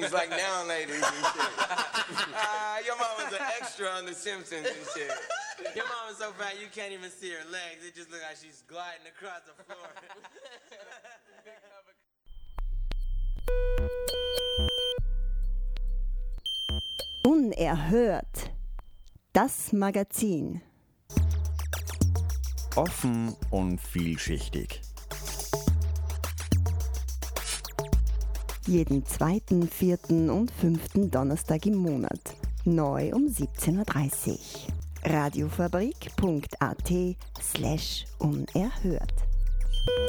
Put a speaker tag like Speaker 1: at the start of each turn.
Speaker 1: was like now ladies and shit. Your mom was an extra on The Simpsons and shit. Your mom is so fat you can't even see her legs. It just looks like she's gliding across the floor.
Speaker 2: Unerhört. Das Magazin.
Speaker 3: Offen und vielschichtig.
Speaker 2: Jeden 2., 4. und 5. Donnerstag im Monat. Neu um 17.30 Uhr. Radiofabrik.at/unerhört